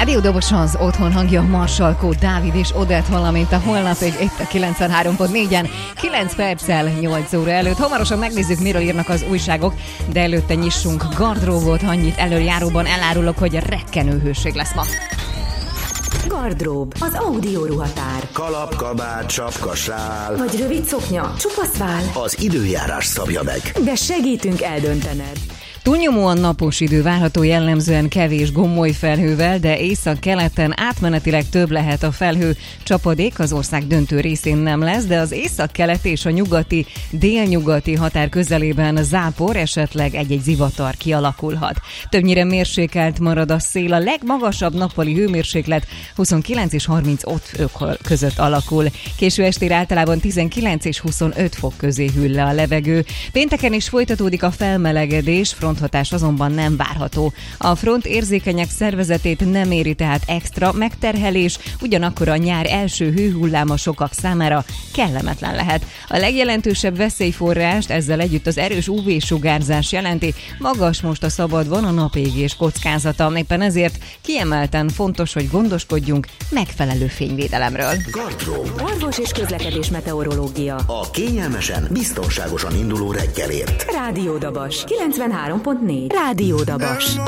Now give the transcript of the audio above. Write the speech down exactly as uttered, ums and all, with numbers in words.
Rádió Doboson az otthon hangja Marsalkó, Dávid és Odett, valamint a holnapig itt a kilencvenhárom pont négyen, kilenc perccel nyolc óra előtt. Hamarosan megnézzük, miről írnak az újságok, de előtte nyissunk gardróbot, annyit előjáróban elárulok, hogy rekkenő hőség lesz ma. Gardrób, az audio ruhatár. Kalap, kabát, sapka, sál. Vagy rövid szoknya, csupasz vál. Az időjárás szabja meg. De segítünk eldöntened. Túlnyomóan napos idő várható, jellemzően kevés gommoly felhővel, de észak-keleten átmenetileg több lehet a felhő. Csapadék az ország döntő részén nem lesz, de az észak-kelet és a nyugati, délnyugati határ közelében zápor, esetleg egy-egy zivatar kialakulhat. Többnyire mérsékelt marad a szél, a legmagasabb nappali hőmérséklet huszonkilenc és harmincöt fok között alakul. Késő estére általában tizenkilenc és huszonöt fok közé hűl le a levegő. Pénteken is folytatódik a felmelegedés, fronthatás azonban nem várható. A front érzékenyek szervezetét nem éri tehát extra megterhelés, ugyanakkor a nyár első hőhulláma sokak számára kellemetlen lehet. A legjelentősebb veszélyforrást ezzel együtt az erős ú vé-sugárzás jelenti, magas most a szabadban a napégés kockázata. Éppen ezért kiemelten fontos, hogy gondoskodjunk megfelelő fényvédelemről. Gardrób. Orvos és közlekedés meteorológia. A kényelmesen, biztonságosan induló reggelért. Rádió Dabas, kilencvenhárom pont négy. Rádió Dabas.